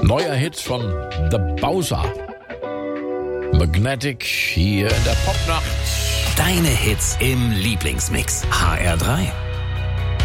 Neuer Hit von The Bowser. Magnetic hier in der Popnacht. Deine Hits im Lieblingsmix. HR3.